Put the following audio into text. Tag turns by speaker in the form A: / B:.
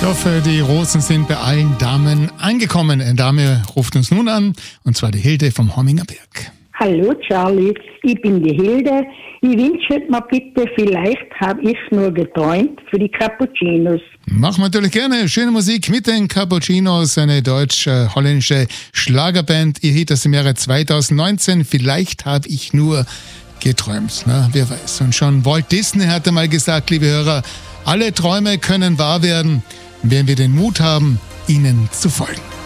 A: Ich hoffe, die Rosen sind bei allen Damen angekommen. Eine Dame ruft uns nun an, und zwar die Hilde vom Horminger Berg.
B: Hallo Charlie, ich bin die Hilde. Ich wünsche mir bitte, vielleicht habe ich nur geträumt, für die Cappuccinos.
A: Machen wir natürlich gerne. Schöne Musik mit den Cappuccinos, eine deutsch-holländische Schlagerband. Ihr Hit aus dem Jahre 2019. Vielleicht habe ich nur geträumt. Na, wer weiß. Und schon Walt Disney hatte mal gesagt, liebe Hörer, alle Träume können wahr werden, wenn wir den Mut haben, ihnen zu folgen.